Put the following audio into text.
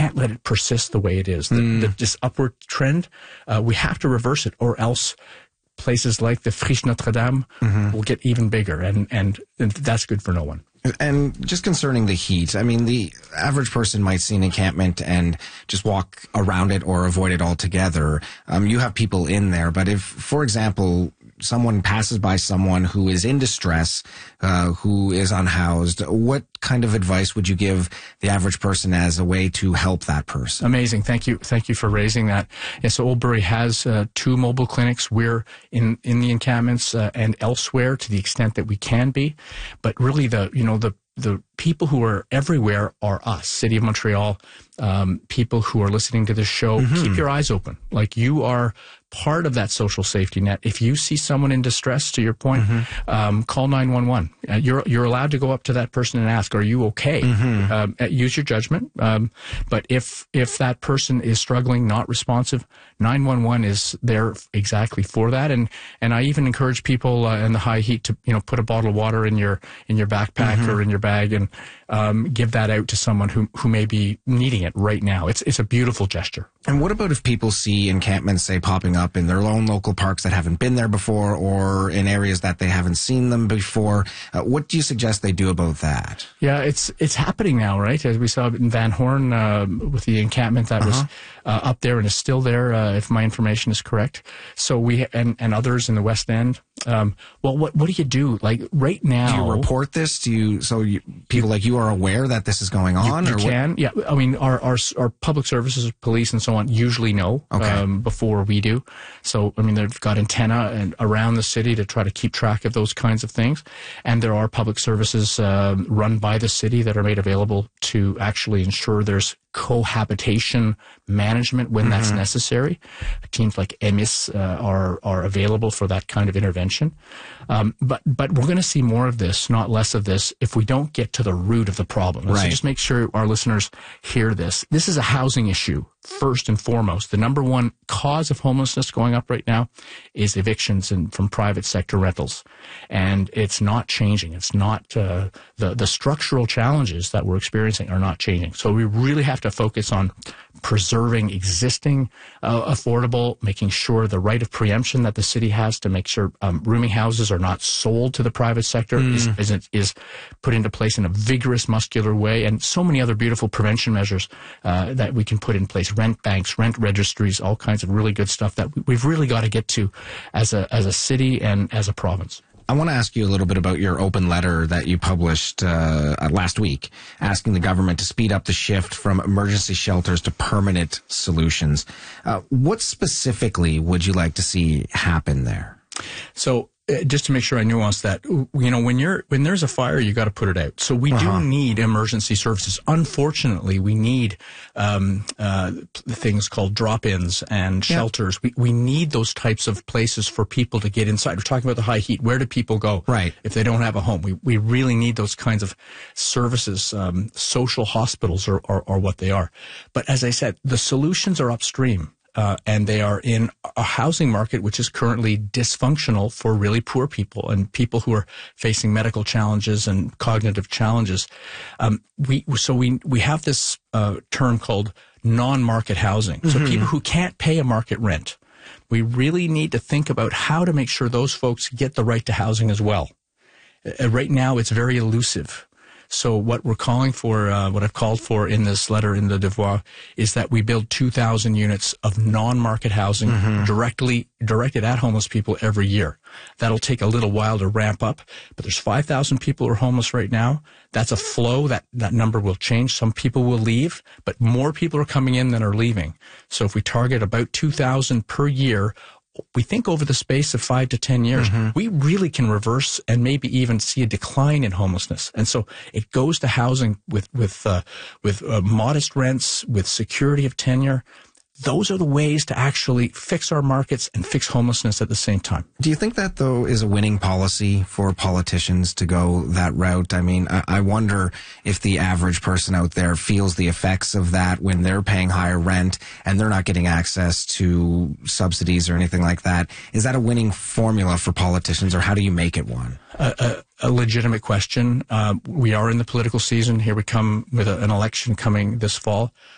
can't let it persist the way it is. This upward trend, we have to reverse it, or else places like the Friche Notre Dame will get even bigger, and that's good for no one. And just concerning the heat, I mean, the average person might see an encampment and just walk around it or avoid it altogether. You have people in there, but if, for example, someone passes by someone who is in distress, who is unhoused, what kind of advice would you give the average person as a way to help that person? Amazing. Thank you for raising that. Yeah, so Oldbury has 2 mobile clinics. We're in the encampments and elsewhere to the extent that we can be. But really the people who are everywhere are us, City of Montreal, people who are listening to this show. Keep your eyes open. Like, you are part of that social safety net. If you see someone in distress, to your point, call 911. You're allowed to go up to that person and ask, are you okay? Use your judgment. But if that person is struggling, not responsive, 911 is there exactly for that. And I even encourage people in the high heat to, put a bottle of water in your backpack or in your bag and give that out to someone who may be needing it right now. It's a beautiful gesture. And what about if people see encampments, say, popping up in their own local parks that haven't been there before, or in areas that they haven't seen them before? What do you suggest they do about that? Yeah, it's happening now, right? As we saw in Van Horn with the encampment that was up there and is still there, if my information is correct. So we and others in the West End. Well, what do you do? Like, right now, do you report this? People like you are aware that this is going on? You can. Yeah, I mean, our public services, police, and so on usually know before we do. So, I mean, they've got antenna and around the city to try to keep track of those kinds of things. And there are public services run by the city that are made available to actually ensure there's cohabitation management when that's necessary. Teams like EMIS are available for that kind of intervention. But we're going to see more of this, not less of this, if we don't get to the root of the problem. Right. So just make sure our listeners hear this. This is a housing issue, first and foremost. The number one cause of homelessness going up right now is evictions from private sector rentals. And it's not changing. It's not, the structural challenges that we're experiencing are not changing. So we really have to focus on preserving existing affordable, making sure the right of preemption that the city has to make sure rooming houses are not sold to the private sector is put into place in a vigorous, muscular way, and so many other beautiful prevention measures that we can put in place. Rent banks, rent registries, all kinds of really good stuff that we've really got to get to as a city and as a province. I want to ask you a little bit about your open letter that you published last week, asking the government to speed up the shift from emergency shelters to permanent solutions. What specifically would you like to see happen there? So, just to make sure I nuance that, when there's a fire, you got to put it out. So we do need emergency services. Unfortunately, we need things called drop-ins and shelters. We need those types of places for people to get inside. We're talking about the high heat. Where do people go if they don't have a home? We really need those kinds of services. Social hospitals are what they are. But as I said, the solutions are upstream. And they are in a housing market which is currently dysfunctional for really poor people and people who are facing medical challenges and cognitive challenges. We have this term called non-market housing. So people who can't pay a market rent. We really need to think about how to make sure those folks get the right to housing as well. Right now, it's very elusive. So what we're calling for, what I've called for in this letter in the Devoir, is that we build 2,000 units of non-market housing directed at homeless people every year. That'll take a little while to ramp up, but there's 5,000 people who are homeless right now. That's a flow. That number will change. Some people will leave, but more people are coming in than are leaving. So if we target about 2,000 per year, we think over the space of 5 to 10 years, we really can reverse and maybe even see a decline in homelessness. And so it goes to housing with modest rents, with security of tenure. Those are the ways to actually fix our markets and fix homelessness at the same time. Do you think that, though, is a winning policy for politicians to go that route? I mean, I wonder if the average person out there feels the effects of that when they're paying higher rent and they're not getting access to subsidies or anything like that. Is that a winning formula for politicians, or how do you make it one? A legitimate question. We are in the political season. Here we come with an election coming this fall.